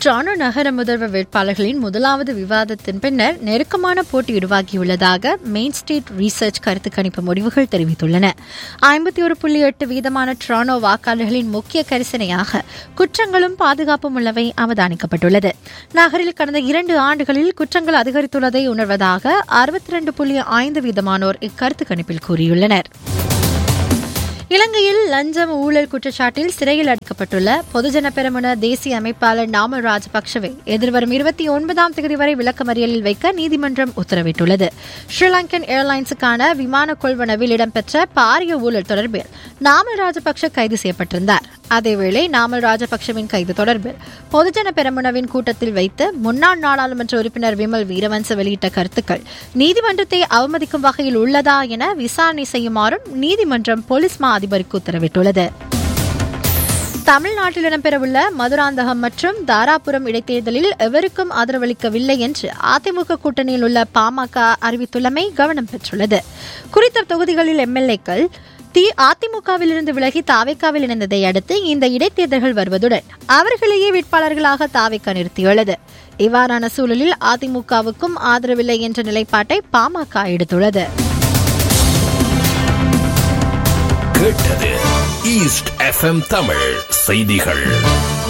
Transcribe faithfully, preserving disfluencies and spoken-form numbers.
Toronto நகர முதல்வர் வேட்பாளர்களின் முதலாவது விவாதத்தின் பின்னர் நெருக்கமான போட்டி உருவாகியுள்ளதாக மெயின் ஸ்ட்ரீட் ரிசர்ச் கருத்து கணிப்பு முடிவுகள் தெரிவித்துள்ளன. ஐம்பத்தி ஒரு புள்ளி எட்டு வீதமான டொரண்டோ வாக்காளர்களின் முக்கிய கரிசனையாக குற்றங்களும் பாதுகாப்பும் உள்ளவை அவதானிக்கப்பட்டுள்ளது. நகரில் கடந்த இரண்டு ஆண்டுகளில் குற்றங்கள் அதிகரித்துள்ளதை உணர்வதாக அறுபத்தி இரண்டு புள்ளி ஐந்து வீதமானோர் இக்கருத்து கணிப்பில் கூறியுள்ளனர். இலங்கையில் லஞ்சம் ஊழல் குற்றச்சாட்டில் சிறையில் அடைக்கப்பட்டுள்ள பொதுஜன பெரமுன தேசிய அமைப்பாளர் நாமல் ராஜபக்சவை எதிர்வரும் இருபத்தி ஒன்பதாம் தேதி வரை விளக்கமறியலில் வைக்க நீதிமன்றம் உத்தரவிட்டுள்ளது. ஸ்ரீலங்கன் ஏர்லைன்ஸுக்கான விமான கொள்வனவில் இடம்பெற்ற பாரிய ஊழல் தொடர்பில் நாமல் ராஜபக்ச கைது செய்யப்பட்டிருந்தார். அதேவேளை நாமல் ராஜபக்சவின் கைது தொடர்பில் பொதுஜன பெரமுனவின் கூட்டத்தில் வைத்து முன்னாள் நாடாளுமன்ற உறுப்பினர் விமல் வீரவன்ச வெளியிட்ட கருத்துக்கள் நீதிமன்றத்தை அவமதிக்கும் வகையில் உள்ளதா என விசாரணை செய்யுமாறும் நீதிமன்றம் போலீஸ் மா அதிபருக்கு உத்தரவிட்டுள்ளது. தமிழ்நாட்டில் இடம்பெறவுள்ள மதுராந்தகம் மற்றும் தாராபுரம் இடைத்தேர்தலில் எவருக்கும் ஆதரவளிக்கவில்லை என்று அதிமுக கூட்டணியில் உள்ள பாமக அறிவித்துள்ளமை கவனம் பெற்றுள்ளது. குறித்த தொகுதிகளில் எம்எல்ஏக்கள் அதிமுகவிலிருந்து விலகி தாவேக்காவில் இணைந்ததை அடுத்து இந்த இடைத்தேர்தல்கள் வருவதுடன் அவர்களையே வேட்பாளர்களாக தாவேக்கா நிறுத்தியுள்ளது. இவ்வாறான சூழலில் அதிமுகவுக்கும் ஆதரவில்லை என்ற நிலைப்பாட்டை பாமக எடுத்துள்ளது. கேட்டது ஈஸ்ட் எஃப்எம் தமிழ் செய்திகள்.